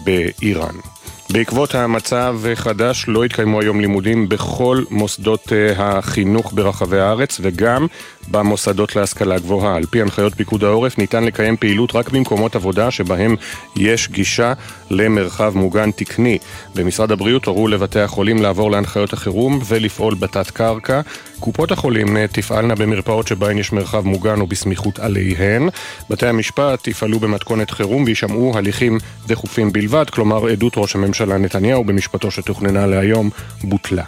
באיראן. בעקבות המצב חדש לא התקיימו היום לימודים בכל מוסדות החינוך ברחבי הארץ וגם במוסדות להשכלה גבוהה. על פי הנחיות פיקוד העורף ניתן לקיים פעילות רק במקומות עבודה שבהם יש גישה למרחב מוגן תקני. במשרד הבריאות הורו לבתי החולים לעבור להנחיות החירום ולפעול בתת קרקע. קופות החולים תפעלנה במרפאות שבהן יש מרחב מוגן ובסמיכות עליהן. בתי המשפט יפעלו במתכונת חירום וישמעו הליכים דחופים בלבד, כלומר עדות ראש הממשלה נתניהו במשפטו שתוכננה להיום בוטלה.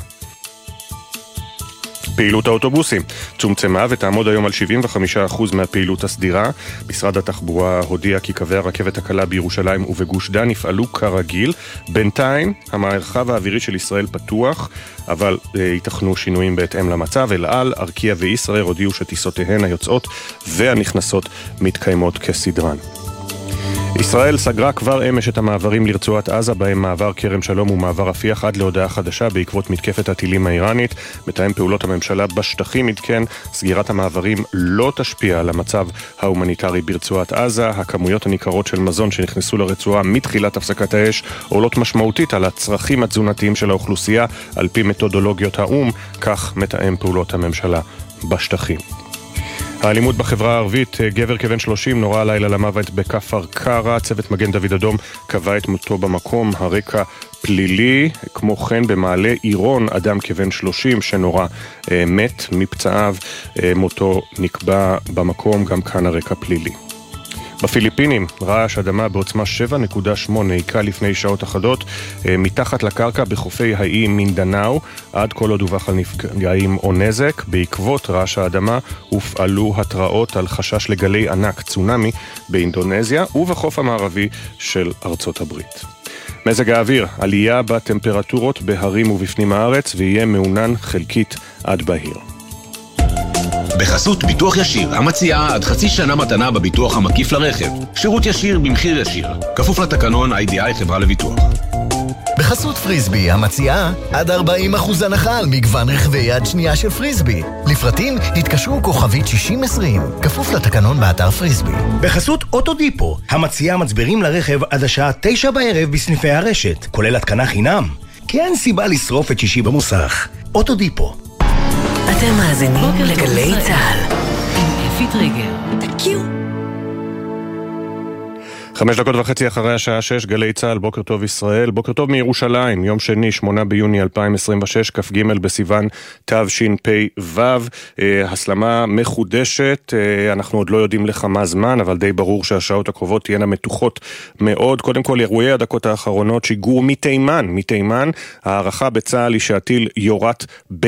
פעילות האוטובוסים צומצמה ותעמוד היום על 75% מהפעילות הסדירה. משרד התחבורה הודיע כי קווי הרכבת הקלה בירושלים ובגוש דן יפעלו כרגיל. בינתיים המרחב האווירי של ישראל פתוח, אבל ייתכנו שינויים בהתאם למצב. אל על, ארקיע וישראל הודיעו שטיסותיהן היוצאות והנכנסות מתקיימות כסדרן. ישראל סגרה כבר אמש את המעברים לרצועת עזה, בהם מעבר כרם שלום ומעבר רפיח עד להודעה חדשה בעקבות מתקפת הטילים האיראנית. מתאם פעולות הממשלה בשטחים עדכן, סגירת המעברים לא תשפיע על המצב ההומניטרי ברצועת עזה. הכמויות הניכרות של מזון שנכנסו לרצועה מתחילת הפסקת האש עולות משמעותית על הצרכים התזונתיים של האוכלוסייה על פי מתודולוגיות האום, כך מתאם פעולות הממשלה בשטחים. האלימות בחברה הערבית, גבר כבן 30 נורה הלילה למוות בכפר קרע. צוות מגן דוד אדום קבע את מותו במקום, הרקע פלילי. כמו כן במעלה עירון אדם כבן 30 שנורה מת מפצעיו, מותו נקבע במקום, גם כאן הרקע פלילי. בפיליפינים רעש אדמה בעוצמה 7.8 היקה לפני שעות אחדות מתחת לקרקע בחופי האי מינדנאו. עד כה לא דווח על נפגעים או נזק. בעקבות רעש האדמה הופעלו התראות על חשש לגלי ענק צונאמי באינדונזיה ובחוף המערבי של ארצות הברית. מזג האוויר, עלייה בטמפרטורות בהרים ובפנים הארץ ויהיה מעונן חלקית עד בהיר. בחסות ביטוח ישיר, המציעה עד חצי שנה מתנה בביטוח המקיף לרכב. שירות ישיר במחיר ישיר. כפוף לתקנון IDI חברה לביטוח. בחסות פריסבי, המציעה עד 40% הנחה על מגוון רכבי יד שנייה של פריסבי. לפרטים התקשרו כוכבית 6020. כפוף לתקנון באתר פריסבי. בחסות אוטודיפו, המציעה מצברים לרכב עד השעה 9 בערב בסניפי הרשת, כולל התקנה חינם. כי אין סיבה לשרוף את שישי במוסך. אוטודיפו. אתם מאזינים לגלי צהל עם אפי טריגר. תקיעו 5:30 אחרי השעה 6, גלי צהל, בוקר טוב ישראל, בוקר טוב מירושלים, יום שני, 8 ביוני 2026, כ"ג בסיוון תשפ"ו. הסלמה מחודשת, אנחנו עוד לא יודעים לכמה זמן, אבל די ברור שהשעות הקרובות תהיינה מתוחות מאוד. קודם כל, אירועי הדקות האחרונות, שיגור מתימן, הערכה בצהל היא שהטיל יורט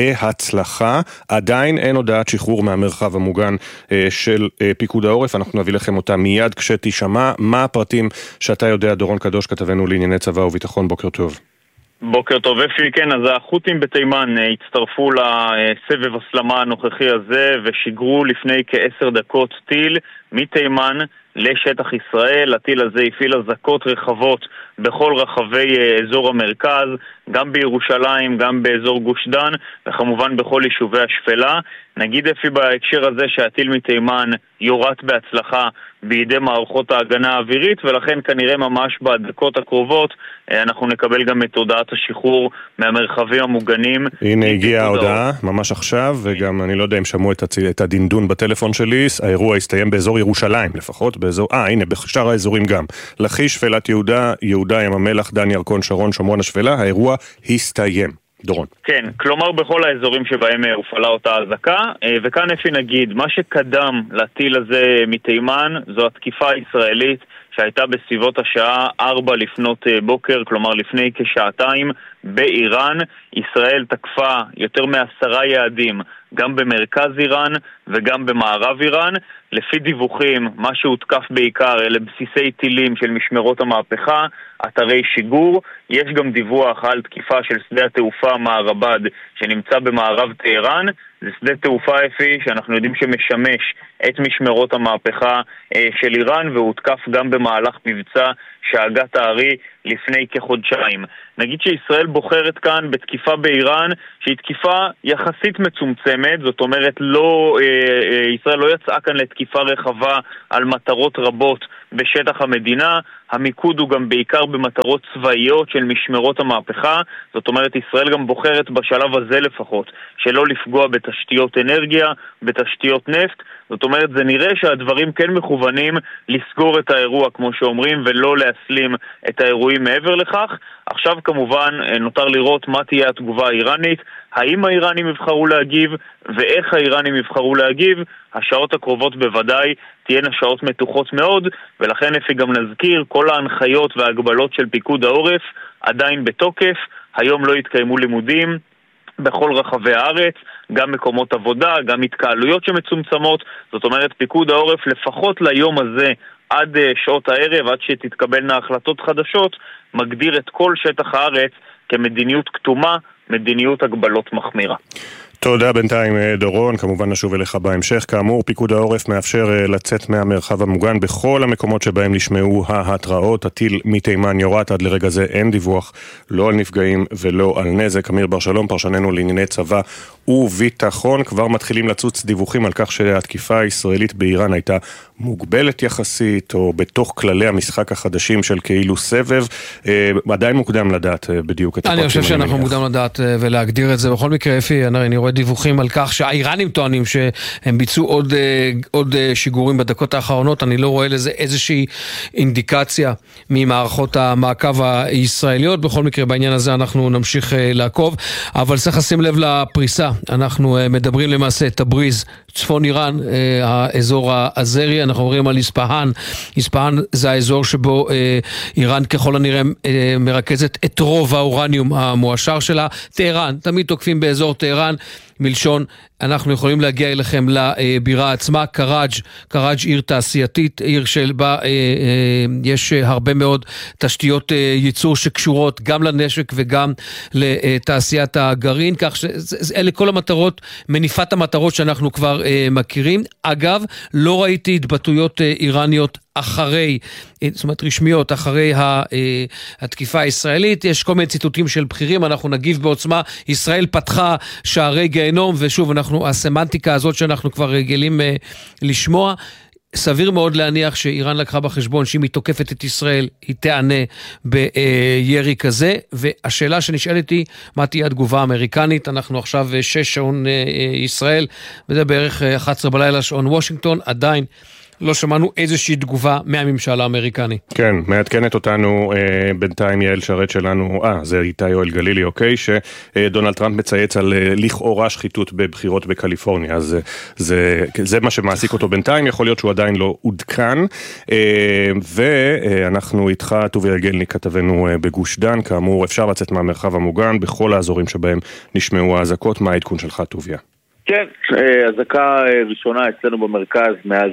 בהצלחה, עדיין אין הודעת שחרור מהמרחב המוגן של פיקוד העורף, אנחנו נביא לכם אותה מיד כשתשמע. מה הפרטים שאתה יודע, דורון קדוש, כתבנו לענייני צבא וביטחון, בוקר טוב. בוקר טוב, אפי, כן, אז החות'ים בתימן הצטרפו לסבב הסלמה הנוכחי הזה ושיגרו לפני כ10 דקות טיל מתימן לשטח ישראל. הטיל הזה הפעיל אזעקות רחבות בכל רחבי אזור המרכז, גם בירושלים, גם באזור גוש דן, וכמובן בכל יישובי השפלה. נגיד אפי בהקשר הזה שהטיל מתימן יורט בהצלחה בידי מערכות ההגנה האווירית, ולכן כנראה ממש בדקות הקרובות אנחנו נקבל גם את הודעת השחרור מהמרחבים המוגנים. הנה הגיעה ההודעה ממש עכשיו, וגם אני לא יודע אם שמעו את הדינדון בטלפון שלי. האירוע הסתיים באזור ירושלים לפחות, הנה בשאר האזורים גם, לכיש, שפלת יהודה, ים המלח, דן ירקון, שרון, שומרון, השפלה. האירוע הסתיים. דורון. כן, כלומר בכל האזורים שבהם הופעלה אותה אזעקה, וכאן אפי נגיד, מה שקדם לטיל הזה מתימן זו התקיפה הישראלית שהייתה בסביבות השעה 4 לפנות בוקר, כלומר לפני כשעתיים, באיראן. ישראל תקפה יותר מ10 יעדים, גם במרכז איראן וגם במערב איראן. לפי דיווחים, מה שהותקף בעיקר אלה בסיסי טילים של משמרות המהפכה, אתרי שיגור. יש גם דיווח על תקיפה של שדה התעופה מערבד שנמצא במערב טהרן. זה שדה תעופה אפי שאנחנו יודעים שמשמש את משמרות המהפכה של איראן, והותקף גם במהלך מבצע שהגת הארי לפני כחודשיים. נגיד שישראל בוחרת כאן בתקיפה באיראן שהיא תקיפה יחסית מצומצמת, זאת אומרת ישראל לא יצאה כאן לתקיפה תקיפה רחבה על מטרות רבות בשטח המדינה. המיקוד הוא גם בעיקר במטרות צבאיות של משמרות המהפכה. זאת אומרת, ישראל גם בוחרת בשלב הזה לפחות שלא לפגוע בתשתיות אנרגיה, בתשתיות נפט. זאת אומרת, זה נראה שהדברים כן מכוונים לסגור את האירוע, כמו שאומרים, ולא להסלים את האירועים מעבר לכך. עכשיו כמובן נותר לראות מה תהיה התגובה האיראנית, האם האיראנים יבחרו להגיב, ואיך האיראנים יבחרו להגיב. השעות הקרובות בוודאי תהיינה שעות מתוחות מאוד, ולכן אפי גם נזכיר, כל ההנחיות וההגבלות של פיקוד העורף עדיין בתוקף. היום לא יתקיימו לימודים בכל רחבי הארץ, גם מקומות עבודה, גם התקהלויות שמצומצמות. זאת אומרת, פיקוד העורף לפחות ליום הזה, עד שעות הערב, עד שתתקבלנה החלטות חדשות, מגדיר את כל שטח הארץ כמדיניות כתומה, מדיניות הגבלות מחמירה. תודה בינתיים דורון, כמובן נשוב אליך בהמשך. כאמור, פיקוד העורף מאפשר לצאת מהמרחב המוגן בכל המקומות שבהם נשמעו ההתראות. הטיל מתימן יורד, עד לרגע זה אין דיווח לא על נפגעים ולא על נזק. אמיר בר שלום, פרשננו לענייני צבא וביטחון. כבר מתחילים לצוץ דיווחים על כך שהתקיפה הישראלית באיראן הייתה מוגבלת יחסית, או בתוך כללי המשחק החדשים של כאילו סבב. עדיין מוקדם לדעת בדיוק את הפרטים. אני חושב שאנחנו מוקדם לדעת ולהגדיר את זה. בכל מקרה, אפי, אני רואה דיווחים על כך שהאיראנים טוענים שהם ביצעו עוד שיגורים בדקות האחרונות. אני לא רואה לזה איזושהי אינדיקציה ממערכות המעקב הישראליות. בכל מקרה, בעניין הזה אנחנו נמשיך לעקוב, אבל צריך לשים לב לפריסה. אנחנו מדברים למעשה תבריז, צפון איראן, האזור האזרי, אנחנו אומרים על איספהאן. איספהאן זה האזור שבו איראן ככל הנראה מרכזת את רוב האורניום המואשר שלה. טהרן, תמיד תוקפים באזור טהרן, מלשון אנחנו יכולים להגיע אליכם לבירה עצמה. קראג' עיר תעשייתית, עיר שבה יש הרבה מאוד תשתיות ייצור שקשורות גם לנשק וגם לתעשיית הגרעין, כך שאלה כל המטרות, מניפת המטרות שאנחנו כבר מכירים. אגב, לא ראיתי התבטאויות איראניות אחרי, זאת אומרת רשמיות, אחרי התקיפה הישראלית. יש כל מיני ציטוטים של בכירים, אנחנו נגיב בעוצמה, ישראל פתחה שערי גיהנום, ושוב, הסמנטיקה הזאת שאנחנו כבר רגילים לשמוע. סביר מאוד להניח שאיראן לקחה בחשבון שאם היא תוקפת את ישראל, היא תענה בירי כזה, והשאלה שנשאלת היא, מה תהיה התגובה האמריקנית? אנחנו עכשיו 6 שעון ישראל, וזה בערך 11 בלילה שעון וושינגטון, עדיין לא שמענו איזושהי תגובה מהממשל האמריקני. כן, מעדכנת אותנו בינתיים יעל שרת שלנו, זה איתה יואל גלילי, אוקיי, שדונלד טראמפ מצייץ על לכאורה שחיתות בבחירות בקליפורניה, אז זה מה שמעסיק אותו בינתיים, יכול להיות שהוא עדיין לא עודכן, ואנחנו איתך, טובי רגלני, כתבנו בגוש דן, כאמור אפשר לצאת מהמרחב המוגן בכל האזורים שבהם נשמעו האזעקות. מה העדכון שלך, טוביה? כן, הזעקה ראשונה אצלנו במרכז מאז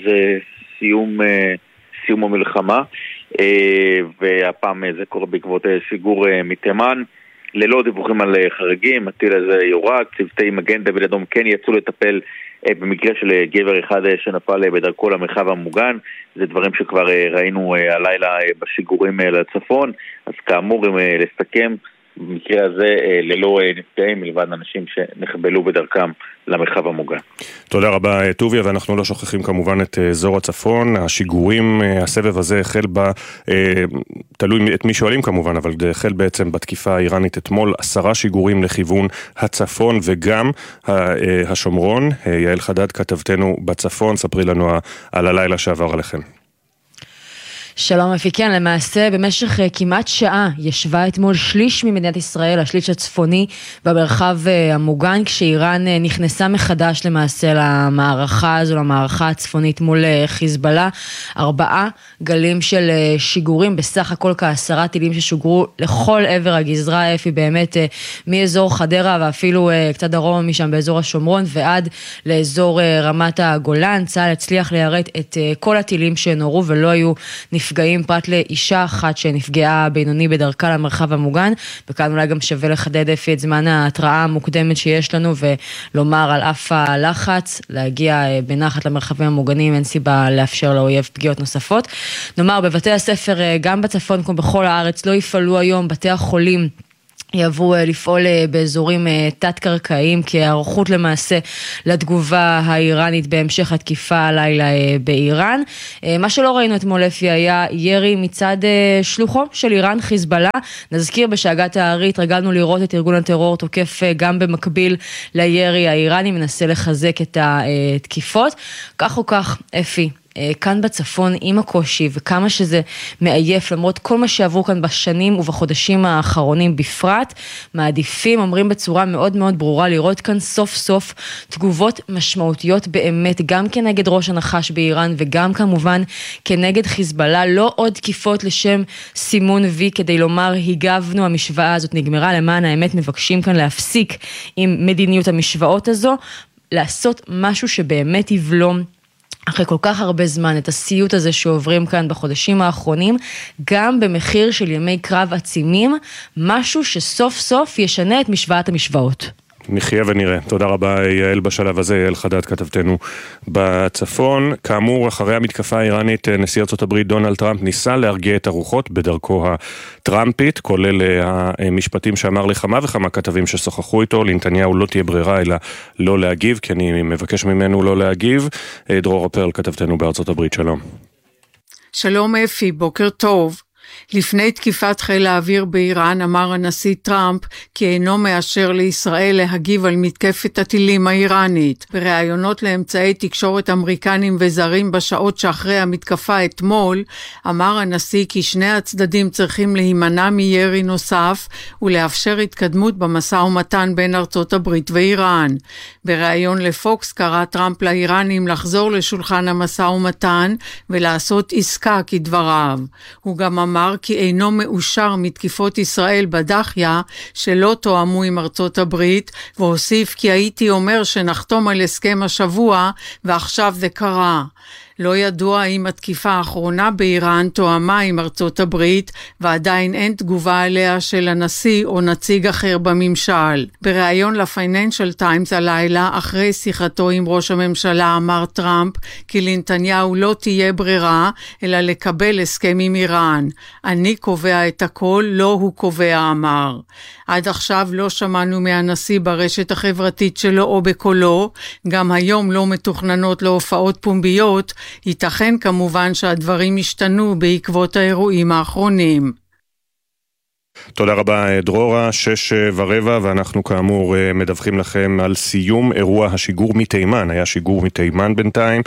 סיום המלחמה, והפעם זה קורה בעקבות שיגור מתימן, ללא דיווחים על חריגים. הטיל הזה יורד, צוותי מגן דוד אדום כן יצאו לטפל במקרה של גבר אחד שנפל בדרכו למרחב המוגן. זה דברים שכבר ראינו הלילה בשיגורים לצפון. אז כאמור, אם לסכם, במקרה הזה ללא נפגעים מלבד אנשים שנחבלו בדרכם למרחב המוגן. תודה רבה טוביה, ואנחנו לא שוכחים כמובן את אזור הצפון. השיגורים, הסבב הזה החל תלוי את מי שואלים כמובן, אבל החל בעצם בתקיפה האיראנית אתמול 10 שיגורים לכיוון הצפון וגם השומרון. יעל חדד, כתבתנו בצפון, ספרי לנו על הלילה שעבר עליכם. שלום אפיקן, למעשה במשך כמעט שעה ישבה אתמול שליש ממדינת ישראל, השליש הצפוני במרחב המוגן, כשאיראן נכנסה מחדש למעשה למערכה הזו, למערכה הצפונית מול חיזבאללה. 4 גלים של שיגורים, בסך הכל כ10 טילים ששוגרו לכל עבר הגזרה, אפי, באמת מאזור חדרה ואפילו קצת דרום משם באזור השומרון ועד לאזור רמת הגולן. צה"ל הצליח ליירט את כל הטילים שנורו ולא היו נפגעים פרט לאישה אחת שנפגעה בינוני בדרכה למרחב המוגן. וכאן אולי גם שווה לחדד אפי את זמן ההתראה המוקדמת שיש לנו ולומר על אף הלחץ להגיע בנחת למרחבים המוגנים, אין סיבה לאפשר לאויב פגיעות נוספות. נאמר, בבתי הספר גם בצפון כמו בכל הארץ לא יפעלו היום, בתי החולים יעברו לפעול באזורים תת-קרקעיים כהיערכות למעשה לתגובה האיראנית בהמשך התקיפה הלילה באיראן. מה שלא ראינו אתמול אפי היה ירי מצד שלוחו של איראן, חיזבאללה. נזכיר בשאגת הערי התרגלנו לראות את ארגון הטרור תוקף גם במקביל לירי האיראני, מנסה לחזק את התקיפות. כך או כך אפי, כאן בצפון עם הקושי וכמה שזה מעייף למרות כל מה שעברו כאן בשנים ובחודשים האחרונים בפרט, מעדיפים, אומרים בצורה מאוד מאוד ברורה, לראות כאן סוף סוף תגובות משמעותיות באמת, גם כנגד ראש הנחש באיראן וגם כמובן כנגד חיזבאללה, לא עוד תקיפות לשם סימון וי כדי לומר הגבנו, המשוואה הזאת נגמרה. למען האמת מבקשים כאן להפסיק עם מדיניות המשוואות הזו, לעשות משהו שבאמת יבלום אחרי כל כך הרבה זמן את הסיוט הזה שעוברים כאן בחודשים האחרונים, גם במחיר של ימי קרב עצימים, משהו שסוף סוף ישנה את משוואת המשוואות. נחיה ונראה. תודה רבה יעל בשלב הזה, יעל חדד כתבתנו בצפון. כאמור, אחרי המתקפה האיראנית, נשיא ארצות הברית דונלד טראמפ ניסה להרגיע את הרוחות בדרכו הטראמפית, כולל המשפטים שאמר לכמה וכמה כתבים ששוחחו איתו. לנתניהו לא תהיה ברירה אלא לא להגיב, כי אני מבקש ממנו לא להגיב. דרורה פרל כתבתנו בארצות הברית, שלום. שלום אפי, בוקר טוב. לפני תקיפת חיל האוויר באיראן אמר הנשיא טראמפ כי אינו מאשר לישראל להגיב על מתקפת הטילים האיראנית. בראיונות לאמצעי תקשורת אמריקנים וזרים בשעות שאחרי המתקפה אתמול, אמר הנשיא כי שני הצדדים צריכים להימנע מירי נוסף ולאפשר התקדמות במשא ומתן בין ארצות הברית ואיראן. בראיון לפוקס קרא טראמפ לאיראנים לחזור לשולחן המשא ומתן ולעשות עסקה כדבריו. הוא גם אמר כי אינו מאושר מתקיפות ישראל בדחיה שלא תואמו עם ארצות הברית, והוסיף כי הייתי אומר שנחתום על הסכם השבוע ועכשיו זה קרה. לא ידוע אם התקיפה האחרונה באיראן תואמה עם ארצות הברית, ועדיין אין תגובה עליה של הנשיא או נציג אחר בממשל. בריאיון לפייננשל טיימס הלילה, אחרי שיחתו עם ראש הממשלה, אמר טראמפ כי לנתניהו לא תהיה ברירה, אלא לקבל הסכם עם איראן. אני קובע את הכל, לא הוא קובע, אמר. עד עכשיו לא שמענו מהנשיא ברשת החברתית שלו או בקולו, גם היום לא מתוכננות להופעות פומביות, ייתכן כמובן שהדברים השתנו בעקבות האירועים האחרונים. תודה רבה דרורה, 6:15 ואנחנו כאמור מדווחים לכם על סיום אירוע השיגור מתימן. היה שיגור מתימן בינתיים,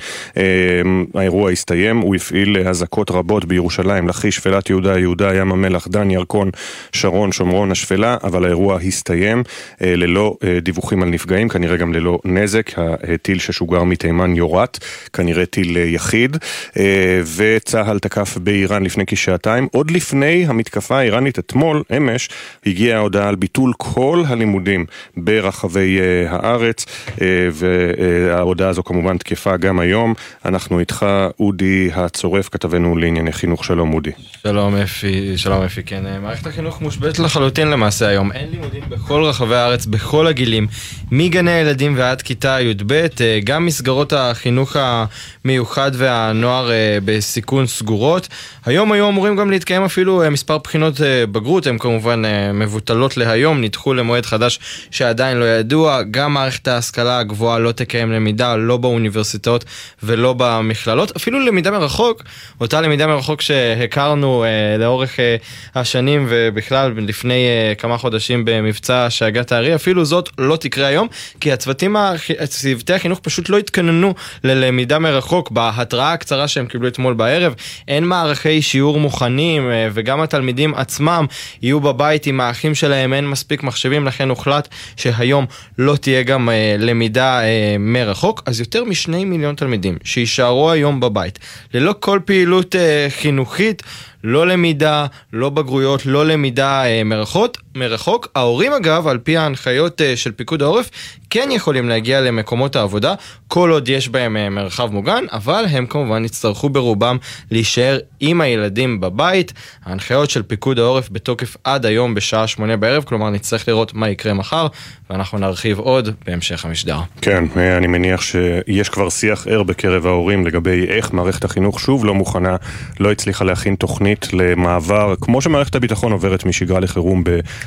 האירוע הסתיים, הוא הפעיל הזקות רבות בירושלים, לכיש, שפלת יהודה, יהודה, ים המלח, דן, ירקון, שרון, שומרון, השפלה, אבל האירוע הסתיים ללא דיווחים על נפגעים, כנראה גם ללא נזק. הטיל ששוגר מתימן יורט, כנראה טיל יחיד, וצהל תקף באיראן לפני כשעתיים. עוד לפני המתקפה האיראנית אתמול אמש הגיעה ההודעה על ביטול כל הלימודים ברחבי הארץ, וההודעה הזו כמובן תקפה גם היום. אנחנו איתך אודי הצורף, כתבנו לענייני חינוך. שלום אודי. שלום אפי, כן. מערכת החינוך מושבתת לחלוטין למעשה היום. אין לימודים בכל רחבי הארץ, בכל הגילים, מגני הילדים ועד כיתה י"ב. גם מסגרות החינוך המיוחד והנוער בסיכון סגורות. היום אמורים גם להתקיים אפילו מספר בחינות בגרות, הן כמובן מבוטלות להיום, נדחו למועד חדש שעדיין לא ידוע. גם מערכת ההשכלה הגבוהה לא תקיים למידה, לא באוניברסיטאות ולא במכללות, אפילו למידה מרחוק, אותה למידה מרחוק שהכרנו לאורך השנים ובכלל לפני כמה חודשים במבצע שאגת הערי, אפילו זאת לא תקרה היום, כי צוותי החינוך פשוט לא התכוננו ללמידה מרחוק. בהתראה הקצרה שהם קיבלו אתמול בערב, אין מערכי שיעור מוכנים, וגם התלמידים עצמם יהיו בבית עם האחים שלהם, אין מספיק מחשבים, לכן הוחלט שהיום לא תהיה גם למידה מרחוק. אז יותר מ2 מיליון תלמידים שישארו היום בבית ללא כל פעילות חינוכית, לא למידה, לא בגרויות, לא למידה מרחוק. ההורים אגב, על פי ההנחיות של פיקוד העורף, כן יכולים להגיע למקומות העבודה, כל עוד יש בהם מרחב מוגן, אבל הם כמובן יצטרכו ברובם להישאר עם הילדים בבית. ההנחיות של פיקוד העורף בתוקף עד היום בשעה 8 בערב, כלומר נצטרך לראות מה יקרה מחר, ואנחנו נרחיב עוד בהמשך המשדר. כן, אני מניח שיש כבר שיח ער בקרב ההורים לגבי איך מערכת החינוך שוב לא מוכנה, לא הצליחה להכין תוכנית תוכנית למעבר, כמו שמערכת הביטחון עוברת משגרה לחירום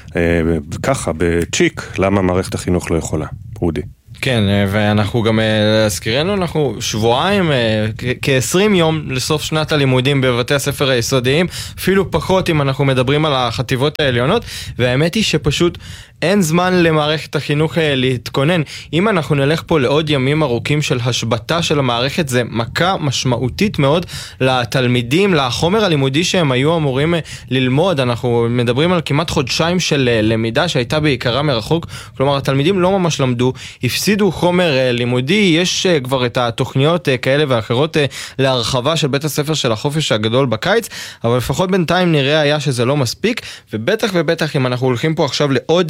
ככה, בצ'יק, למה מערכת החינוך לא יכולה? אודי. כן, ואנחנו גם להזכירנו, אנחנו שבועיים, כ-20 יום לסוף שנת הלימודים בבתי הספר היסודיים, אפילו פחות אם אנחנו מדברים על החטיבות העליונות, והאמת היא שפשוט אין זמן למערכת החינוך להתכונן. אם אנחנו נלך פה לעוד ימים ארוכים של השבתה של המערכת, זה מכה משמעותית מאוד לתלמידים, לחומר הלימודי שהם היו אמורים ללמוד. אנחנו מדברים על כמעט חודשיים של למידה שהייתה בעיקרה מרחוק, כלומר התלמידים לא ממש למדו, הפסידו חומר לימודי, יש כבר את התוכניות כאלה ואחרות להרחבה של בית הספר של החופש הגדול בקיץ, אבל לפחות בינתיים נראה היה שזה לא מספיק, ובטח אם אנחנו הולכים פה עכשיו לעוד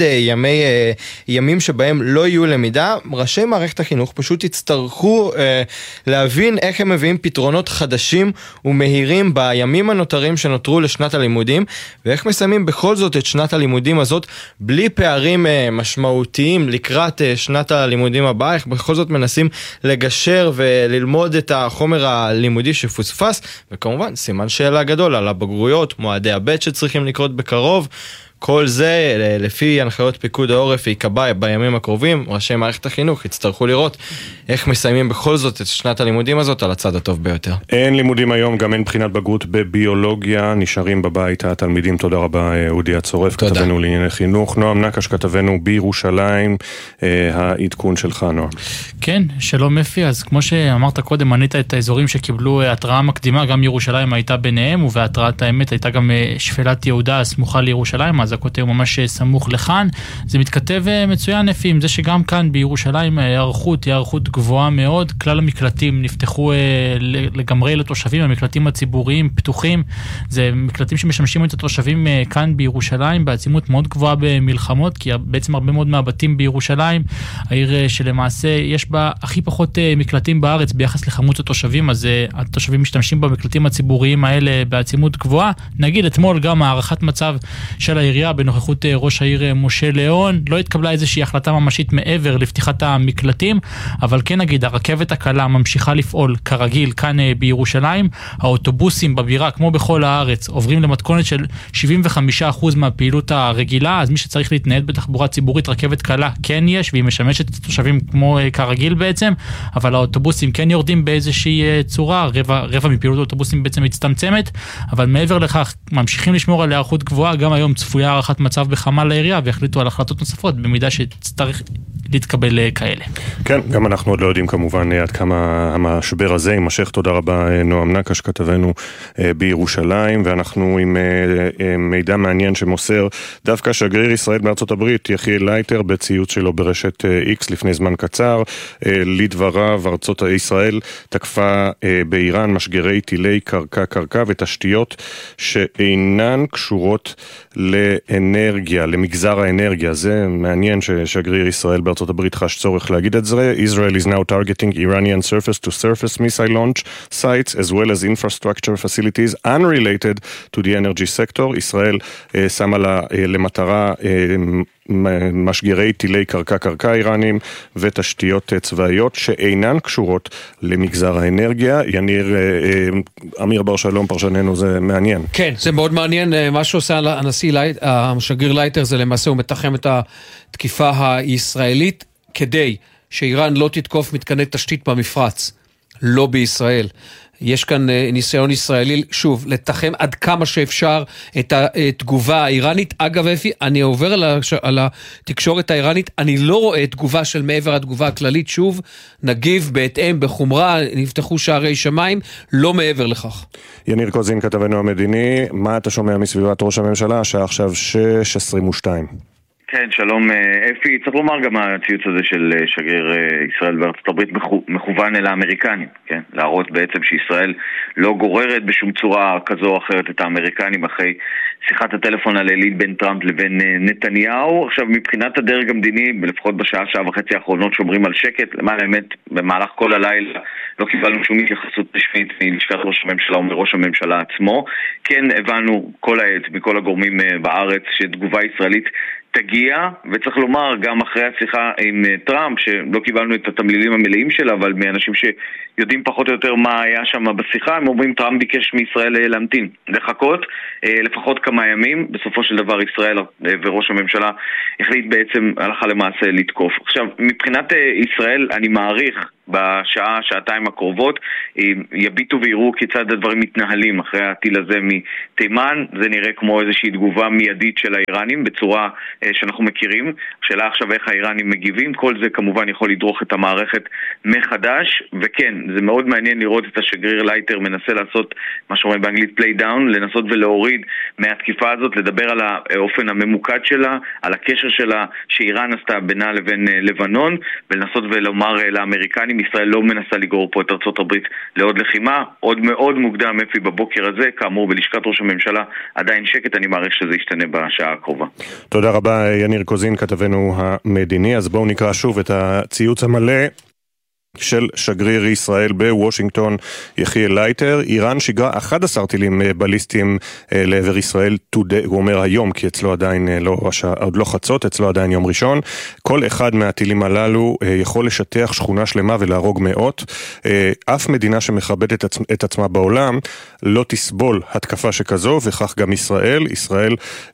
ימים שבהם לא יהיו למידה, ראשי מערכת החינוך פשוט יצטרכו להבין איך הם מביאים פתרונות חדשים ומהירים בימים הנותרים שנותרו לשנת הלימודים, ואיך מסיימים בכל זאת את שנת הלימודים הזאת בלי פערים משמעותיים לקראת שנת הלימודים הבאה, איך בכל זאת מנסים לגשר וללמוד את החומר הלימודי שפוספס, וכמובן סימן שאלה גדול על הבגרויות, מועדי הבית שצריכים לקרות בקרוב. כל זה, לפי הנחיות פיקוד העורף, ייקבע בימים הקרובים. ראשי מערכת החינוך יצטרכו לראות איך מסיימים בכל זאת את שנת הלימודים הזאת על הצד הטוב ביותר. אין לימודים היום, גם אין בחינת בגרות בביולוגיה, נשארים בבית התלמידים. תודה רבה אודי הצורף, כתבנו לענייני חינוך. נועם נקש, כתבנו בירושלים, העדכון שלך נועם. כן, שלום אפי, אז כמו שאמרת קודם, מנית את האזורים שקיבלו התראה מקדימה, גם ירושלים הייתה ביניהם, ובהתראת האמת הייתה גם שפלת יהודה סמוכה לירושלים, אז הכותר ממש סמוך לכאן. זה מתכתב מצוין אפי עם זה שגם כאן בירושלים הערכות היא הערכות גבוהה מאוד, כלל המקלטים נפתחו לגמרי לתושבים, המקלטים הציבוריים פתוחים, זה מקלטים שמשמשים את התושבים כאן בירושלים, בעצימות מאוד גבוהה במלחמות, כי בעצם הרבה מאוד מהבתים בירושלים, העיר שלמעשה יש בה הכי פחות מקלטים בארץ ביחס לכמות התושבים, אז התושבים משתמשים במקלטים הציבוריים האלה בעצימות גבוהה. נגיד אתמול גם הערכת מצב של העירייה בנוכחות ראש העיר משה ליאון, לא התקבלה איזושהי החלטה ממשית מעבר לפתיחת המקלטים, אבל כן נגיד הרכבת הקלה ממשיכה לפעול כרגיל כאן בירושלים, האוטובוסים בבירה כמו בכל הארץ עוברים למתכונת של 75% מהפעילות הרגילה, אז מי שצריך להתנהל בתחבורה ציבורית רכבת קלה כן יש, והיא משמשת את התושבים כמו כרגיל בעצם, אבל האוטובוסים כן יורדים באיזושהי צורה, רבע מפעילות האוטובוסים בעצם מצטמצמת, אבל מעבר לכך ממשיכים לשמור על הערכות גבוהה, גם היום צפויה הערכת מצב בחמ"ל לעירייה, והחליטו על החלטות נוספות במידה שצריך להתקבל כאלה. כן, גם אנחנו עוד לא יודעים כמובן עד כמה המשבר הזה יימשך. תודה רבה נועם נקש, כתבנו בירושלים, ואנחנו עם מידע מעניין שמוסר דווקא שגריר ישראל בארצות הברית, יחיאל לייטר, בציוץ שלו ברשת X לפני זמן קצר, לדבריו ארצות ישראל תקפה באיראן משגרי טילי קרקע ותשתיות שאינן קשורות לאנרגיה, למגזר האנרגיה. זה מעניין ששגריר ישראל בארצות הברית חש צורך להגיד את זה. Israel is now targeting Iranian surface-to-surface missile launch sites as well as infrastructure facilities unrelated to the energy sector. ישראל שמה לה למטרה משגרי טילי קרקע איראנים ותשתיות צבאיות שאינן קשורות למגזר האנרגיה. יניר, אמיר בר שלום פרשננו, זה מעניין. כן, זה מאוד מעניין. מה שעושה השגריר לייטר זה למעשה הוא מתחם את התקיפה הישראלית כדי שאיראן לא תתקוף מתקני תשתית במפרץ, לא בישראל. יש כאן ניסיון ישראלי, שוב, לתחם עד כמה שאפשר את התגובה האיראנית. אגב, אפי, אני עובר על התקשורת האיראנית, אני לא רואה תגובה של מעבר התגובה הכללית, שוב, נגיב בהתאם, בחומרה, נפתחו שערי שמיים, לא מעבר לכך. יניר קוזין, כתבנו המדיני, מה אתה שומע מסביבת ראש הממשלה, השעה עכשיו 6:22? כן, שלום אפי. צריך לומר גם הציוץ הזה של שגריר ישראל בארצות הברית מכוון אל האמריקנים, כן? להראות בעצם שישראל לא גוררת בשום צורה כזו או אחרת את האמריקנים אחרי שיחת הטלפון הלילית בין טראמפ לבין נתניהו. עכשיו, מבחינת הדרג המדיני, לפחות שעה וחצי האחרונות שומרים על שקט. למען האמת, במהלך כל הלילה לא קיבלנו שום התייחסות רשמית מלשכת ראש הממשלה ומראש הממשלה עצמו. כן, הבנו כל העת מכל הגורמים בארץ שתגובה ישראלית תגיע, וצריך לומר גם אחרי השיחה עם טראמפ, שלא קיבלנו את התמלילים המלאים שלה, אבל מאנשים יודעים פחות או יותר מה היה שם בשיחה. הם אומרים טראמפ ביקש מישראל להמתין, לחכות לפחות כמה ימים. בסופו של דבר ישראל וראש הממשלה החליט בעצם הלכה למעשה לתקוף. עכשיו, מבחינת ישראל אני מעריך בשעה, שעתיים הקרובות יביטו ויראו כיצד הדברים מתנהלים אחרי הטיל הזה מתימן. זה נראה כמו איזושהי תגובה מיידית של האיראנים בצורה שאנחנו מכירים. השאלה עכשיו איך האיראנים מגיבים, כל זה כמובן יכול לדרוך את המערכת מחדש, וכן, זה מאוד מעניין לראות את השגריר לייטר מנסה לעשות מה שאומרים באנגלית פליי דאון, לנסות ולהוריד מהתקיפה הזאת, לדבר על האופן הממוקד שלה, על הקשר שלה שאיראן עשתה בינה לבין לבנון, ולנסות ולומר לאמריקנים, ישראל לא מנסה לגרור פה את ארצות הברית לעוד לחימה. עוד מאוד מוקדם אפי בבוקר הזה, כאמור בלשכת ראש הממשלה עדיין שקט, אני מעריך שזה ישתנה בשעה הקרובה. תודה רבה יניר קוזין, כתבנו המדיני. אז בואו נקרא שוב את הציוץ המלא של שגריר ישראל בוושינגטון יחיאל לייטר. איראן שיגרה 11 טילים בליסטיים לעבר ישראל, הוא אומר היום, כי אצלו עדיין עוד לא חצות, אצלו עדיין יום ראשון. כל אחד מהטילים הללו יכול לשטח שכונה שלמה ולהרוג מאות. אף מדינה שמכבדת את עצמה בעולם לא תסבול התקפה שכזו, וכך גם ישראל. ישראל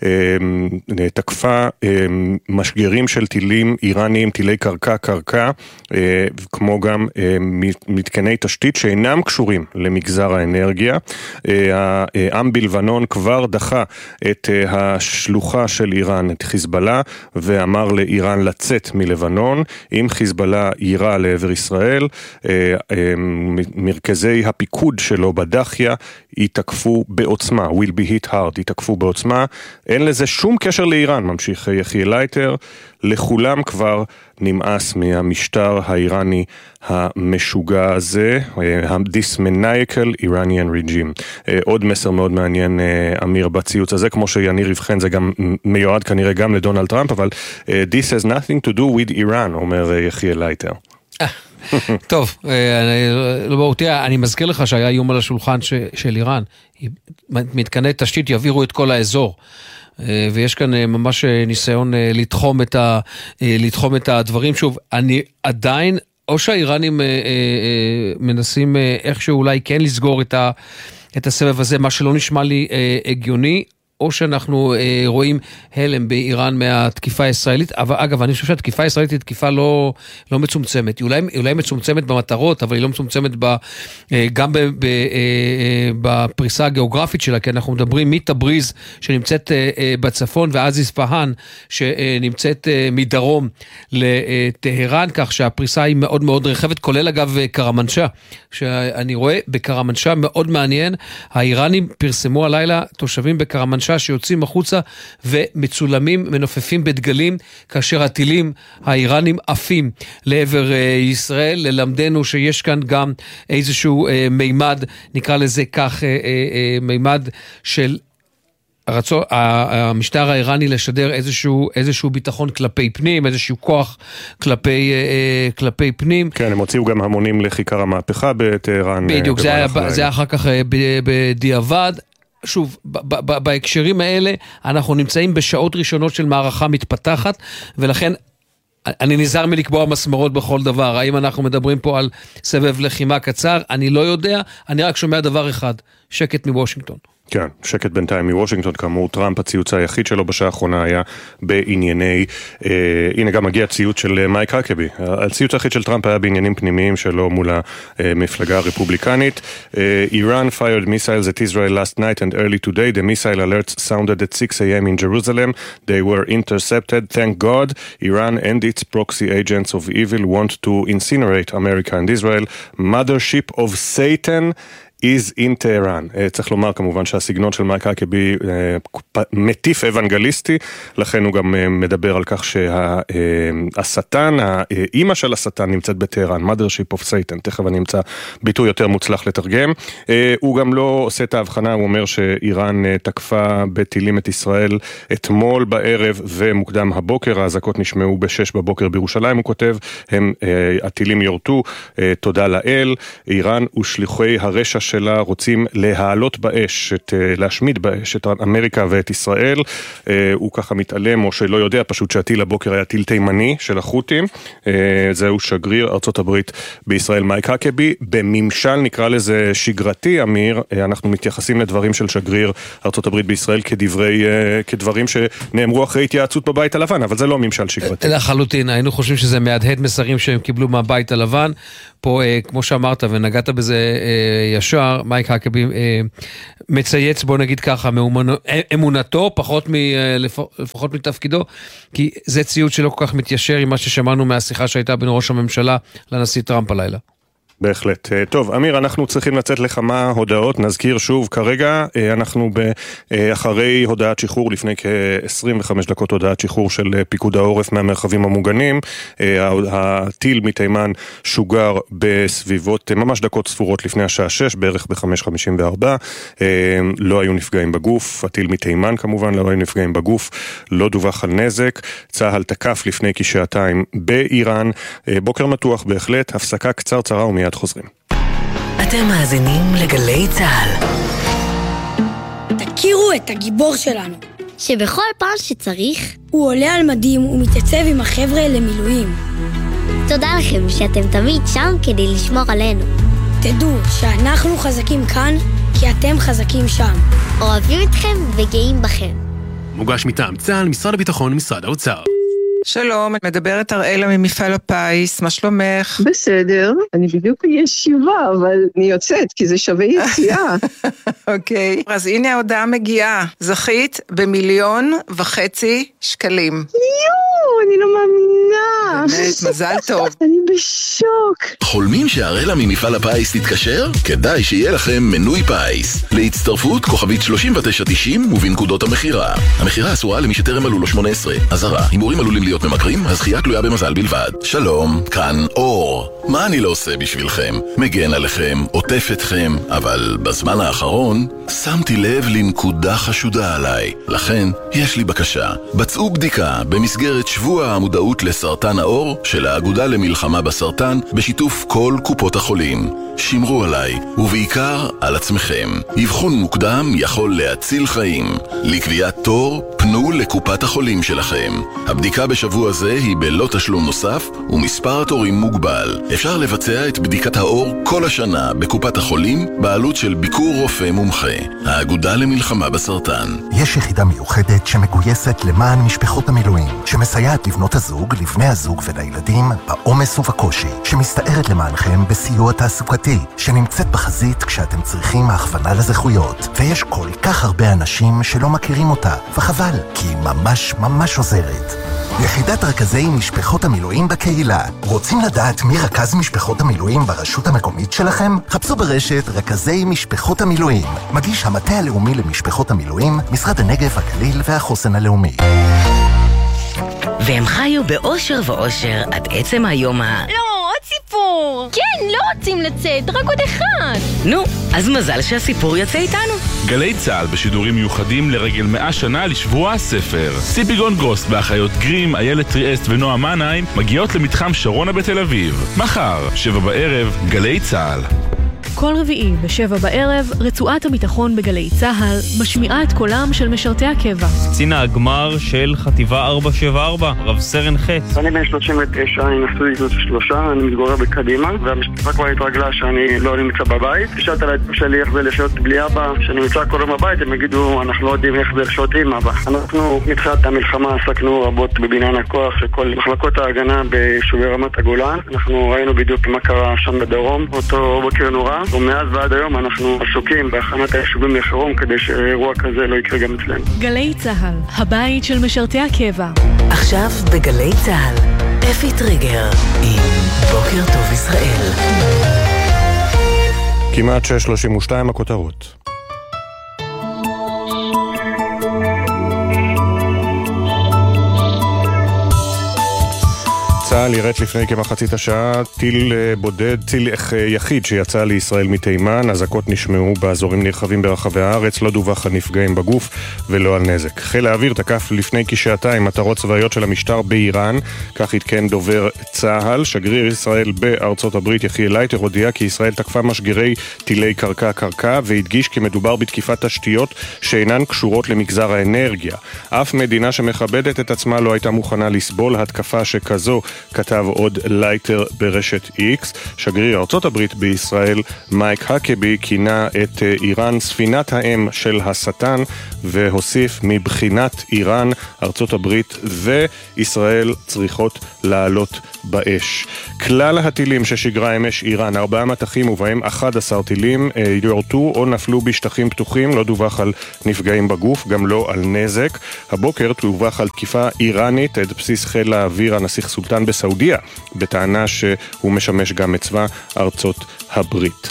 תקפה משגרים של טילים איראניים, טילי קרקע, כמו גם מתקני תשתית שאינם קשורים למגזר האנרגיה. העם בלבנון כבר דחה את השלוחה של איראן, את חיזבאללה, ואמר לאיראן לצאת מלבנון. אם חיזבאללה יירה לעבר ישראל, מרכזי הפיקוד שלו בדחיה יתקפו בעוצמה, will be hit hard, יתקפו בעוצמה. אין לזה שום קשר לאיראן, ממשיך יחיאל לייטר. לכולם כבר נמאס מהמשטר האיראני המשוגע הזה, this maniacal Iranian regime. עוד מסר מאוד מעניין, אמיר, בציוץ הזה, כמו שיניר יבחן, זה גם מיועד כנראה גם לדונלד טראמפ, אבל this has nothing to do with Iran, אומר יחיאל לייטר. טוב, אני מזכיר לך שהיה איום על השולחן של איראן, מתקני תשתית יעבירו את כל האזור, ויש כאן ממש ניסיון לתחום את הדברים. שוב, אני עדיין, או שהאיראנים מנסים איכשהו אולי כן לסגור את הסבב הזה, מה שלא נשמע לי הגיוני, או שאנחנו רואים הלם באיראן מהתקיפה הישראלית. אבל אגב, אני חושב שהתקיפה הישראלית היא תקיפה לא מצומצמת. היא אולי מצומצמת במטרות, אבל היא לא מצומצמת גם בפריסה הגיאוגרפית שלה, כי אנחנו מדברים מתבריז שנמצאת בצפון, ואז איספהאן שנמצאת מדרום לטהרן, כך שהפריסה היא מאוד מאוד רחבת, כולל אגב קרמנשה, שאני רואה בקרמנשה מאוד מעניין. האיראנים פרסמו הלילה תושבים בקרמנשה שיוצאים החוצה ומצולמים, מנופפים בדגלים, כאשר הטילים האיראנים עפים לעבר ישראל. ללמדנו שיש כאן גם איזשהו מימד, נקרא לזה כך, מימד של המשטר האיראני לשדר איזשהו ביטחון כלפי פנים, איזשהו כוח כלפי פנים. כן, הם הוציאו גם המונים לכיכר המהפכה בטהרן. בדיוק, זה היה אחר כך בדיעבד. שוב, בהקשרים האלה אנחנו נמצאים בשעות ראשונות של מערכה מתפתחת, ולכן אני נזהר מלקבוע מסמרות בכל דבר. האם אנחנו מדברים פה על סבב לחימה קצר? אני לא יודע, אני רק שומע דבר אחד, שקט מוושינגטון. כן, שקט בינתיים מוושינגטון. כאמור, טראמפ, הציוץ היחיד שלו בשעה האחרונה היה בענייני, הנה גם מגיע ציוץ של מייק הקבי. הציוץ היחיד של טראמפ היה בעניינים פנימיים שלו מול המפלגה הרפובליקנית. Iran fired missiles at Israel last night and early today. The missile alerts sounded at 6 a.m. in Jerusalem. They were intercepted. Thank God. Iran and its proxy agents of evil want to incinerate America and Israel. Mothership of Satan is in Tehran. צריך לומר כמובן שהסגנון של מייק הקבי מטיף אבנגליסטי, לכן הוא גם מדבר על כך שהשטן, האמא של השטן נמצאת בטהרן, Mothership of Satan, תכף אני אמצא ביטוי יותר מוצלח לתרגם. הוא גם לא עושה את ההבחנה, הוא אומר שאיראן תקפה בטילים את ישראל אתמול בערב ומוקדם הבוקר, האזעקות נשמעו ב-6 בבוקר בירושלים, הוא כותב, הטילים יורטו, תודה לאל, איראן ושליחי הרשע שלה רוצים להעלות באש, להשמיד באש את אמריקה ואת ישראל. הוא ככה מתעלם, או שלא יודע, פשוט שהטיל הבוקר היה טיל תימני של החות'ים. זהו שגריר ארצות הברית בישראל מייק האקבי. בממשל נקרא לזה שגרתי, אמיר, אנחנו מתייחסים לדברים של שגריר ארצות הברית בישראל כדברים שנאמרו אחרי התייעצות בבית הלבן, אבל זה לא ממשל שגרתי. לחלוטין, היינו חושבים שזה מהדהד מסרים שהם קיבלו מהבית הלבן. פה, כמו שאמרת ונגעת בזה ישר, מייק האקבי מצייץ, בוא נגיד ככה, אמונתו, לפחות מתפקידו, כי זה ציוד שלא כל כך מתיישר עם מה ששמענו מהשיחה שהייתה בין ראש הממשלה לנשיא טראמפ הלילה. בהחלט. טוב, אמיר, אנחנו צריכים לצאת לכמה הודעות. נזכיר שוב, כרגע אנחנו אחרי הודעת שחרור, לפני כ-25 דקות הודעת שחרור של פיקוד העורף מהמרחבים המוגנים. הטיל מתימן שוגר בסביבות, ממש דקות ספורות לפני השעה 6, בערך ב-5:54. לא היו נפגעים בגוף. הטיל מתימן כמובן, לא היו נפגעים בגוף. לא דווח על נזק. צהל תקף לפני כשעתיים באיראן. בוקר מתוח בהחלט. הפסקה קצרצרה ומיד חוזרים. אתם מאזינים לגלי צהל. תכירו את הגיבור שלנו, שבכל פעם שצריך הוא עולה על מדים ומתייצב עם החבר'ה למילואים. תודה לכם שאתם תמיד שם כדי לשמור עלינו. תדעו שאנחנו חזקים כאן כי אתם חזקים שם. אוהבים אתכם וגאים בכם. מוגש מטעם צה"ל, משרד הביטחון, משרד האוצר. שלום, מדברת אראלה ממפעל הפיס, מה שלומך? בסדר, אני בדיוק בישיבה, אבל אני יוצאת, כי זה שווה יציאה. אוקיי, אז הנה ההודעה מגיעה, זכית ב1.5 שקלים. אני לא מאמינה. באמת, מזל טוב. אני בשוק. חולמים שהאראלה ממפעל הפיס תתקשר? כדאי שיהיה לכם מנוי פיס. להצטרפות כוכבית 3990 ובנקודות המחירה. המחירה אסורה למי שטרם מלאו לו 18. אזהרה, הימורים עלולים להיות ממכרים, הזכייה תלויה במזל בלבד. שלום, כאן אור. מה אני לא עושה בשבילכם? מגן עליכם, עוטף אתכם, אבל בזמן האחרון שמתי לב לנקודה חשודה עליי. לכן, יש לי בקשה. בצעו בדיקה במסגרת שבוע המודעות לסרטן העור של האגודה למלחמה בסרטן בשיתוף כל קופות החולים. שמרו עליי, ובעיקר על עצמכם. אבחון מוקדם יכול להציל חיים. לקביעת תור, פנו לקופת החולים שלכם. הבדיקה בשבוע זה היא בלא תשלום נוסף, ומספר התורים מוגבל. אפשר לבצע את בדיקת העור כל השנה בקופת החולים, בעלות של ביקור רופא מומחה. האגודה למלחמה בסרטן. יש יחידה מיוחדת שמגויסת למען משפחות המילואים, שמסייעת לבנות הזוג, לבני הזוג ולילדים בעומס ובקושי, שמסתערת למענכם בסיוע תעסוקתי, שנמצאת בחזית כשאתם צריכים הכוונה לזכויות. ויש כל כך הרבה אנשים שלא מכירים אותה, וחבל, כי היא ממש ממש עוזרת. יחידת רכזי משפחות המילואים בקהילה. רוצים לדעת מי רכז משפחות המילואים ברשות המקומית שלכם? חפשו ברשת רכזי משפחות המילואים. מגיש המטה הלאומי למשפחות המילואים, משרד הנגב, הגליל והחוסן הלאומי. והם חיו באושר ואושר עד עצם היום לא, עוד סיפור! כן, לא רוצים לצאת, רק עוד אחד! נו, אז מזל שהסיפור יצא איתנו. גלי צהל בשידורים מיוחדים לרגל 100 שנה לשבוע הספר. ציפי גונגרוס והאחיות גרים, איילת טריאסט ונועה מנהיים מגיעות למתחם שרונה בתל אביב. מחר, 7:00, גלי צהל. כל רביעי ב7 בערב, רצועת הביטחון בגלי צהל משמיעה את קולם של משרתי הקבע. קצין הגמר של חטיבה 474, רב סרן חץ. אני בן 39, אני נשוי זוג 3, אני מתגורר בקדימה, והמשפחה כבר התרגלה שאני לא נמצא בבית. כשאתה לידו שלי איך זה לחיות בלי אבא, שאני נמצא כל יום בבית, הם יגידו, אנחנו לא יודעים איך זה לחיות עם אבא. אנחנו מתחילת המלחמה עסקנו רבות בבניין הכוח של כל מחלקות ההגנה ביישובי רמת הגולן. אנחנו ראינו בדיוק מה קרה שם בדרום, אותו בוקר נורא. ומאז ועד היום אנחנו עסוקים בהכנת היישובים לחירום כדי שאירוע כזה לא יקרה גם אצלנו. גלי צהל, הבית של משרתי הקבע. עכשיו בגלי צהל, אפי טריגר עם בוקר טוב ישראל. כמעט 6:32 הכותרות. צה"ל צה"ל יראת לפני כמחצית השעה טיל בודד, טיל יחיד שיצא לישראל מתימן. אזעקות נשמעו באזורים נרחבים ברחבי הארץ, לא דווח על נפגעים בגוף ולא על נזק. חיל האוויר תקף לפני כשעתיים מטרות צבאיות של המשטר באיראן, כך עדכן דובר צה"ל. שגריר ישראל בארצות הברית יחיאל לייטר הודיע כי ישראל תקפה משגרי טילי קרקע והדגיש כי מדובר בתקיפת תשתיות שאינן קשורות למגזר האנרגיה. אף מדינה שמכבדת את עצמה לא הייתה מוכנה לסבול התקפה שכזו, כתב עוד לייטר ברשת X. שגריר ארצות הברית בישראל מייק הקבי כינה את איראן ספינת האם של השטן, והוסיף מבחינת איראן, ארצות הברית וישראל צריכות לעלות באש. כלל הטילים ששגרה אמש איראן, 4 מטחים ובהם 11 טילים, יורטו או נפלו בשטחים פתוחים, לא דווח על נפגעים בגוף, גם לא על נזק. הבוקר דווח על תקיפה איראנית את בסיס חיל האוויר הנסיך סולטן בסעודיה, בטענה שהוא משמש גם מצבא ארצות הברית.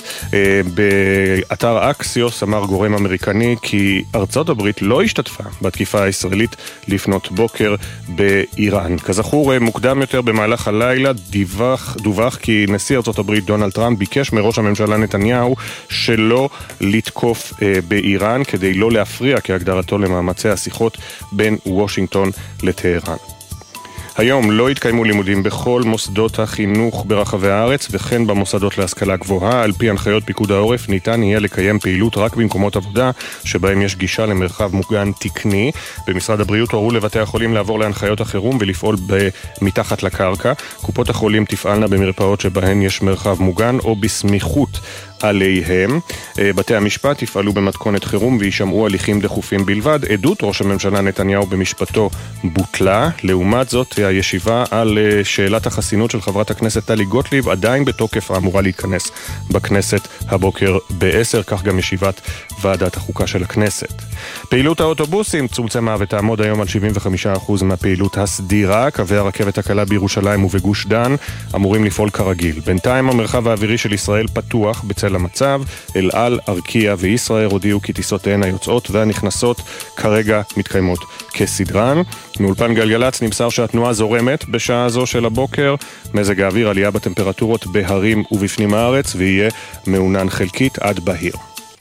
באתר אקסיוס אמר גורם אמריקני כי ארצות הברית לא השתתפה בתקיפה הישראלית לפנות בוקר באיראן. כזכור, מוקדם יותר במהלך הלילה דווח כי נשיא ארצות הברית דונלד טראמפ ביקש מראש הממשלה נתניהו שלא לתקוף באיראן כדי לא להפריע כהגדרתו למאמצי השיחות בין וושינגטון לטהרן. היום לא התקיימו לימודים בכל מוסדות החינוך ברחבי הארץ וכן במוסדות להשכלה גבוהה. על פי הנחיות פיקוד העורף ניתן יהיה לקיים פעילות רק במקומות עבודה שבהם יש גישה למרחב מוגן תקני. במשרד הבריאות הורו לבתי החולים לעבור להנחיות החירום ולפעול מתחת לקרקע. קופות החולים תפעלנה במרפאות שבהן יש מרחב מוגן או בסמיכות עליהם. בתי המשפט יפעלו במתכונת חירום וישמעו הליכים דחופים בלבד. עדות ראש הממשלה נתניהו במשפטו בוטלה. לעומת זאת, הישיבה על שאלת החסינות של חברת הכנסת טלי גוטליב עדיין בתוקף, אמורה להתכנס בכנסת הבוקר ב-10, כך גם ישיבת ועדת החוקה של הכנסת. פעילות האוטובוסים צומצמה ותעמוד היום על 75% מהפעילות הסדירה. קווי הרכבת הקלה בירושלים ובגוש דן אמורים לפעול כרגיל. בינתיים המרחב האווירי של ישראל פתוח בצל המצב. אל על, ארקיע וישראל הודיעו כי טיסותיהן היוצאות והנכנסות כרגע מתקיימות כסדרן. מאולפן גלגלץ נמסר שהתנועה זורמת בשעה זו של הבוקר. מזג האוויר, עלייה בטמפרטורות בהרים ובפנים הארץ, ויהיה מעונן חלקית עד בהיר.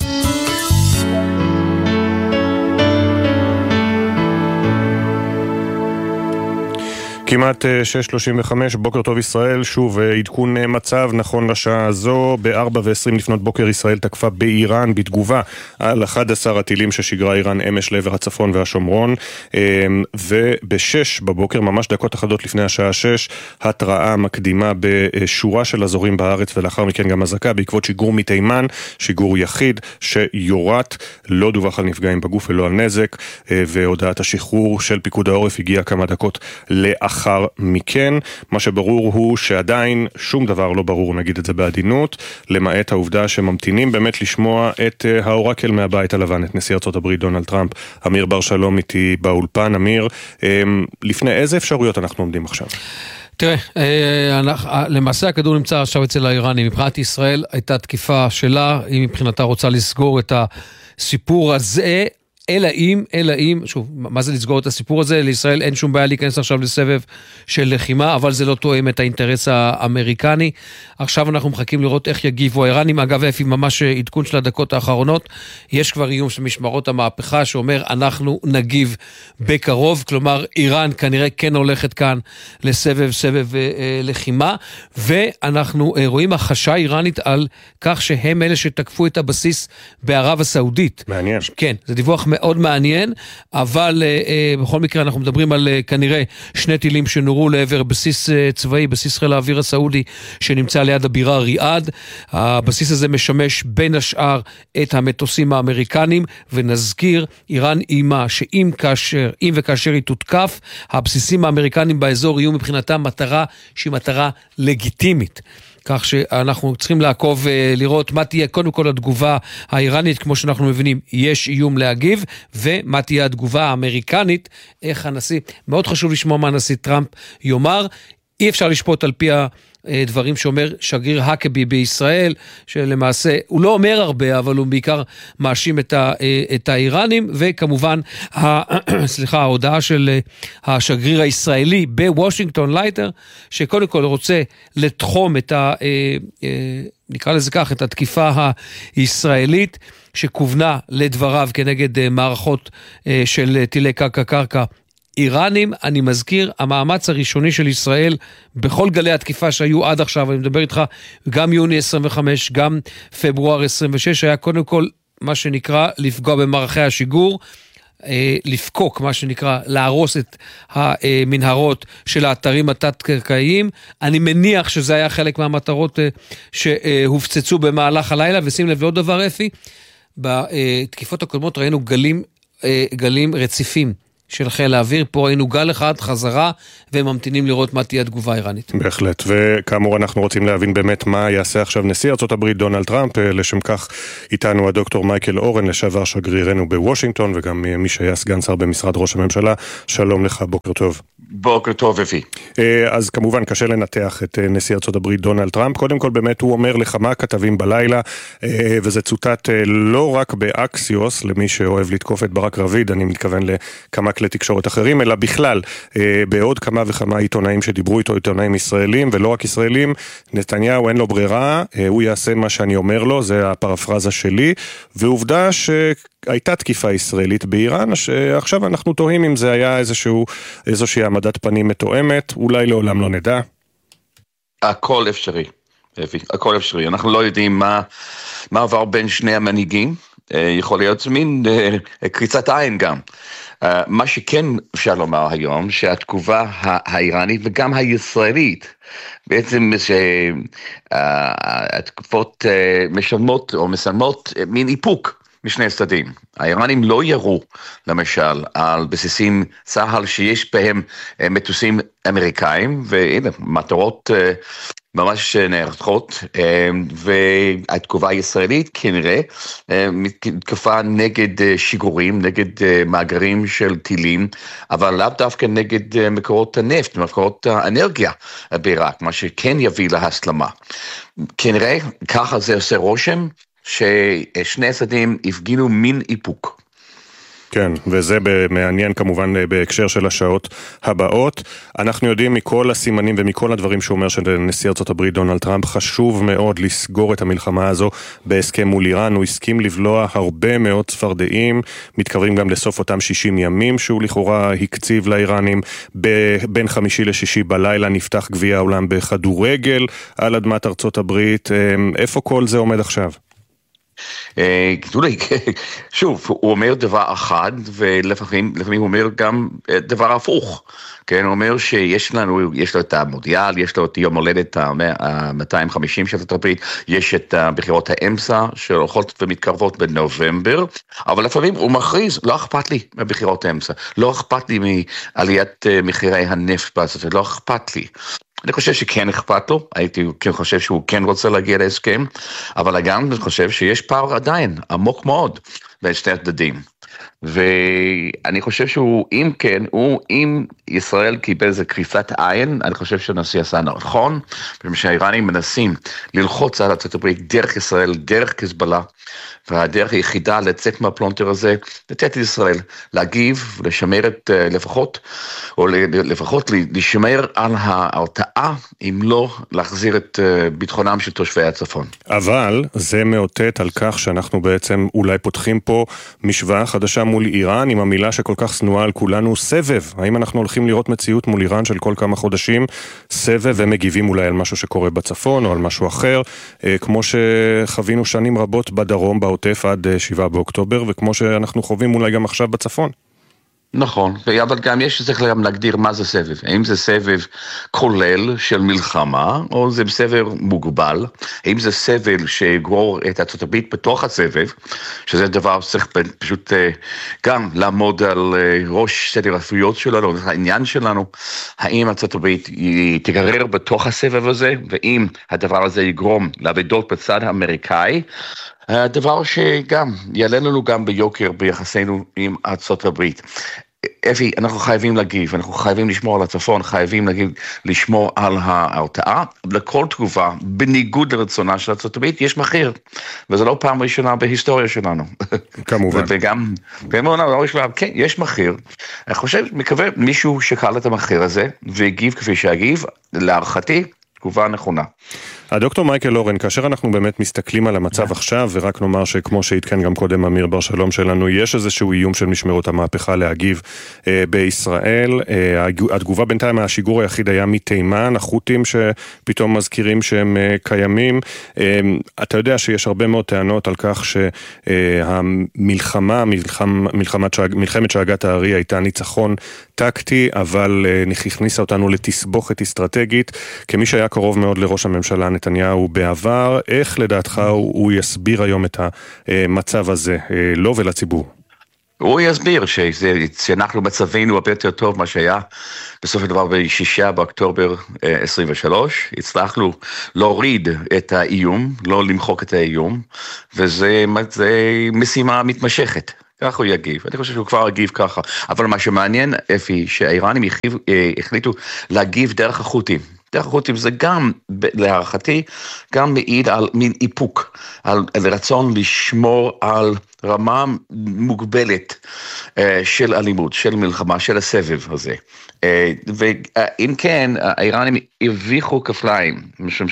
כמעט 6:35, בוקר טוב ישראל, שוב עדכון מצב נכון לשעה הזו. ב-4:20 לפנות בוקר ישראל תקפה באיראן בתגובה על 11 הטילים ששגרה איראן אמש לעבר הצפון והשומרון, וב-6 בבוקר, ממש דקות אחדות לפני השעה 6, התראה מקדימה בשורה של אזורים בארץ, ולאחר מכן גם אזעקה בעקבות שיגור מתימן, שיגור יחיד שיורט, לא דווח על נפגעים בגוף ולא על נזק, והודעת השחרור של פיקוד העורף הגיעה כמה דקות לאחר מכן. מה שברור הוא שעדיין שום דבר לא ברור, נגיד את זה בעדינות, למעט העובדה שממתינים באמת לשמוע את האורקל מהבית הלבן, את נשיא ארצות הברית דונלד טראמפ. אמיר בר שלום איתי באולפן. אמיר, לפני איזה אפשרויות אנחנו עומדים עכשיו? תראה, למעשה הכדור נמצא עכשיו אצל האיראנים. מבחינת ישראל הייתה תקיפה שלה, היא מבחינתה רוצה לסגור את הסיפור הזה, אלא אם, שוב, מה זה לסגור את הסיפור הזה? לישראל אין שום בעיה להיכנס עכשיו לסבב של לחימה, אבל זה לא תואם את האינטרס האמריקני. עכשיו אנחנו מחכים לראות איך יגיבו האיראנים. אגב, אפי, ממש עדכון של הדקות האחרונות, יש כבר איום של משמרות המהפכה שאומר אנחנו נגיב בקרוב, כלומר איראן כנראה כן הולכת כאן לסבב לחימה, ואנחנו רואים החשה איראנית על כך שהם אלה שתקפו את הבסיס בערב הסעודית. מעניין. כן, זה דיווח מאוד מעניין, אבל בכל מקרה אנחנו מדברים על כנראה 2 טילים שנורו לעבר בסיס צבאי, בסיס חיל האוויר הסעודי שנמצא ליד הבירה ריאד. הבסיס הזה משמש בין השאר את המטוסים האמריקנים, ונזכיר, איראן אימה שאם וכאשר היא תותקף, הבסיסים האמריקנים באזור יהיו מבחינתם מטרה שהיא מטרה לגיטימית. כך שאנחנו צריכים לעקוב, לראות מה תהיה קודם כל התגובה האיראנית, כמו שאנחנו מבינים, יש איום להגיב, ומה תהיה התגובה האמריקנית, איך הנשיא, מאוד חשוב לשמוע מה הנשיא טראמפ יאמר. אי אפשר לשפוט על פי הדברים שאומר שגריר הקבי בישראל, שלמעשה הוא לא אומר הרבה, אבל הוא בעיקר מאשים את האיראנים, וכמובן ההודעה של השגריר הישראלי בוושינגטון לייטר, שקודם כל רוצה לתחום נקרא לזה כך, את התקיפה הישראלית, שכוונה לדבריו כנגד מערכות של טילי קרקע איראנים. אני מזכיר, המאמץ הראשוני של ישראל בכל גלי התקיפה שהיו עד עכשיו, אני מדבר איתך גם יוני 25, גם פברואר 26, היה קודם כל מה שנקרא לפגוע במערכי השיגור, לפקוק, מה שנקרא, להרוס את המנהרות של האתרים התת-קרקעיים. אני מניח שזה היה חלק מהמטרות שהופצצו במהלך הלילה, ושים לב לעוד דבר, אפי, בתקיפות הקודמות ראינו גלים רציפים של חיל האוויר, פה ראינו גל אחד חזרה, וממתינים לראות מה תהיה התגובה האיראנית. בהחלט, וכאמור אנחנו רוצים להבין באמת מה יעשה עכשיו נשיא ארצות הברית דונלד טראמפ, לשם כך איתנו הדוקטור מייקל אורן, לשעבר שגרירנו בוושינגטון, וגם מי שהיה סגן שר במשרד ראש הממשלה. שלום לך, בוקר טוב. בוקר טוב, אפי. אז כמובן קשה לנתח את נשיא ארצות הברית דונלד טראמפ, קודם כל באמת הוא אומר לכמה כתבים בלילה, וזה צוטט לא רק באקסיוס, למי שאוהב לתקוף את ברק רביד, אני מתכוון לכמה כלי תקשורת אחרים, אלא בכלל, בעוד כמה וכמה עיתונאים שדיברו איתו, עיתונאים ישראלים, ולא רק ישראלים, נתניהו אין לו ברירה, הוא יעשה מה שאני אומר לו, זה הפרפרזה שלי, ועובדה שהייתה תקיפה ישראלית באיראן, שעכשיו אנחנו תוהים אם זה היה איזושהי העמדת פנים מתואמת, אולי לעולם לא נדע. הכל אפשרי, הכל אפשרי, אנחנו לא יודעים מה עבר בין שני המנהיגים, יכול להיות מין קריצת עין גם. מה שכן אפשר לומר היום, שהתגובה האיראנית וגם הישראלית, בעצם שהתקופות משלמות או מסלמות מין איפוק משני הצדדים. האיראנים לא ירו, למשל, על בסיסים צה"ל שיש בהם מטוסים אמריקאים, והנה, מטרות ממש נערכות, והתגובה הישראלית כנראה מתקפה נגד שיגורים, נגד מאגרים של טילים, אבל לאו דווקא נגד מקורות הנפט, מקורות האנרגיה בעיראק, מה שכן יביא להסלמה. כנראה ככה זה עושה רושם, ששני הצדדים הפגינו מין איפוק. כן, וזה מעניין כמובן בהקשר של השעות הבאות. אנחנו יודעים מכל הסימנים ומכל הדברים שהוא אומר שנשיא ארצות הברית דונלד טראמפ חשוב מאוד לסגור את המלחמה הזו בהסכם מול איראן. הוא הסכים לבלוע הרבה מאוד צפרדעים, מתקרבים גם לסוף אותם 60 ימים שהוא לכאורה הקציב לאיראנים. בין חמישי לשישי בלילה נפתח גביע העולם בכדורגל על אדמת ארצות הברית. איפה כל זה עומד עכשיו? שוב, הוא אומר דבר אחד, ולפעמים הוא אומר גם דבר הפוך. כן, הוא אומר שיש לו את המונדיאל, יש לו את יום הולדת ה-250 של ארצות הברית, יש את בחירות האמצע שהולכות ומתקרבות בנובמבר, אבל לפעמים הוא מכריז, לא אכפת לי מבחירות האמצע, לא אכפת לי מעליית מחירי הנפט בארצות הברית, לא אכפת לי. אני חושב שכן אכפת לו, הייתי חושב שהוא כן רוצה להגיע להסכם, אבל גם אני חושב שיש פער עדיין עמוק מאוד בין שני הצדדים. ואני חושב שהוא, אם ישראל קיבל איזה קריצת עין, אני חושב שהנשיא עשה נכון, ושהאיראנים מנסים ללחוץ על ארצות הברית דרך ישראל, דרך חיזבאללה, והדרך היחידה לצאת מהפלונטר הזה, לתת לישראל להגיב ולשמר את לפחות לשמר על ההרתעה, אם לא להחזיר את ביטחונם של תושבי הצפון. אבל זה מאותת על כך שאנחנו בעצם אולי פותחים פה משוואה חדשה מול איראן, עם המילה שכל כך סנועה על כולנו, סבב. האם אנחנו הולכים לראות מציאות מול איראן של כל כמה חודשים, סבב, ומגיבים אולי על משהו שקורה בצפון או על משהו אחר, כמו שחווינו שנים רבות בדרום, בעוטף עד 7 באוקטובר, וכמו שאנחנו חווים אולי גם עכשיו בצפון. נכון, אבל גם צריך גם להגדיר מה זה סבב. האם זה סבב כולל של מלחמה, או זה סבב מוגבל? האם זה סבב שיגרור את ארצות הברית בתוך הסבב, שזה דבר שצריך פשוט גם לעמוד על ראש סדר העדיפויות שלנו, העניין שלנו, האם ארצות הברית תגרר בתוך הסבב הזה, ואם הדבר הזה יגרום לעבודות בצד האמריקאי, דבר שגם יעלה לנו גם ביוקר ביחסינו עם ארצות הברית. אפי, אנחנו חייבים להגיב, אנחנו חייבים לשמור על הצפון, חייבים לשמור על ההרתעה. לכל תגובה, בניגוד לרצונה של ארצות הברית, יש מחיר. וזו לא פעם ראשונה בהיסטוריה שלנו. כמובן. וגם, כן, יש מחיר. אני חושב, מקווה, מישהו שקל את המחיר הזה, והגיב כפי שהגיב, להערכתי, תגובה נכונה. הדוקטור מייקל אורן, כאשר אנחנו באמת מסתכלים על המצב עכשיו, ורק נאמר שכמו שהתקן גם קודם אמיר בר שלום שלנו, יש איזשהו איום של משמרות המהפכה להגיב בישראל. התגובה בינתיים, השיגור היחיד היה מתימן, החות'ים שפתאום מזכירים שהם קיימים. אתה יודע שיש הרבה מאוד טענות על כך מלחמת שאגת הארי הייתה ניצחון טקטי, אבל הכניסה אותנו לתסבוכת אסטרטגית. כמי שהיה קרוב מאוד לראש הממשלה נתניהו בעבר, איך לדעתך הוא יסביר היום את המצב הזה, לו ולציבור? הוא יסביר שאנחנו מצבנו הרבה יותר טוב מה שהיה בסוף הדבר ב6 באוקטובר 23, הצלחנו להוריד את האיום, לא למחוק את האיום, וזה משימה מתמשכת. כך הוא יגיב, אני חושב שהוא כבר יגיב ככה, אבל מה שמעניין אפי, שהאיראנים החליטו להגיב דרך החות'ים. דרך החות'ים זה גם, להערכתי, גם מעיד על מין איפוק, על רצון לשמור על רמה מוגבלת של אלימות, של מלחמה, של הסבב הזה. ואם כן, האיראנים הרוויחו כפליים, משום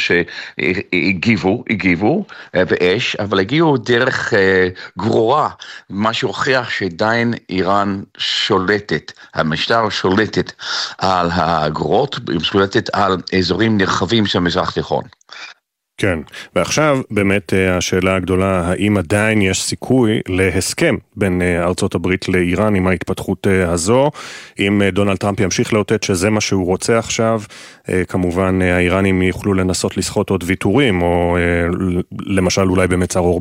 שהגיבו באש, אבל הגיעו דרך גרורה, מה שהוכיח שעדיין איראן שולטת, המשטר שולטת על הגרורות, שולטת על אזורים נרחבים של המזרח התיכון. כן, ועכשיו באמת השאלה הגדולה, האם עדיין יש סיכוי להסכם בין ארצות הברית לאיראן עם ההתפתחות הזו, אם דונלד טראמפ ימשיך לאותת שזה מה שהוא רוצה עכשיו, כמובן האיראנים יוכלו לנסות לסחוט עוד ויתורים, או למשל אולי במצר